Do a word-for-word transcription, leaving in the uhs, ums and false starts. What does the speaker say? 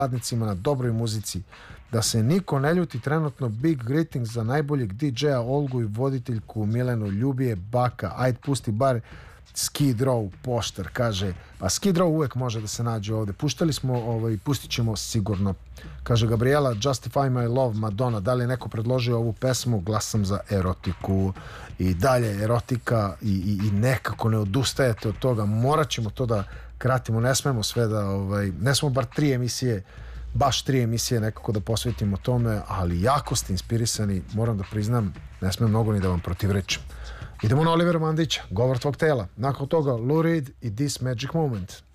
radnicima, na dobroj muzici. Da se niko ne ljuti, trenutno big greetings za najboljeg D J-a Olgu i voditeljku Milenu Ljubije Baka. Ajde, pusti bar Skid Row poštar, kaže. Pa Skid Row uvek može da se nađe ovde. Puštali smo, ovaj, pustit ćemo sigurno. Kaže Gabriela, Justify My Love, Madonna. Da li je neko predložio ovu pesmu? Glasam za erotiku. I dalje erotika i, i, i nekako ne odustajete od toga. Morat ćemo to da kratimo. Ne smemo sve da, ovaj, ne smemo bar tri emisije, baš tri emisije nekako da posvetimo tome, ali jako ste inspirisani, moram da priznam, ne smem mnogo ni da vam protivrečim. Idemo na Olivera Mandića, Govor tvog tela. Nakon toga Lou Reed i This Magic Moment.